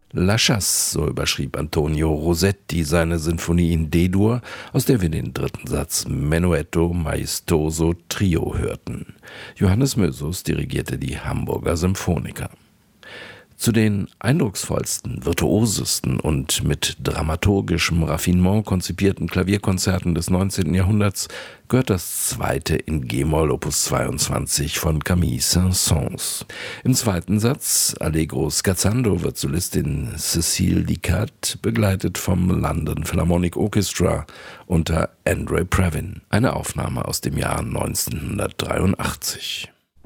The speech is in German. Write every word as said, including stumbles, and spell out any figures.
La Chasse, so überschrieb Antonio Rossetti seine Sinfonie in D-Dur, aus der wir den dritten Satz Menuetto Maestoso Trio hörten. Johannes Mösus dirigierte die Hamburger Symphoniker. Zu den eindrucksvollsten, virtuosesten und mit dramaturgischem Raffinement konzipierten Klavierkonzerten des neunzehnten Jahrhunderts gehört das zweite in G-Moll Opus zweiundzwanzig von Camille Saint-Saëns. Im zweiten Satz, Allegro scherzando, wird Solistin Cécile Dicat begleitet vom London Philharmonic Orchestra unter Andre Previn. Eine Aufnahme aus dem Jahr neunzehnhundertdreiundachtzig.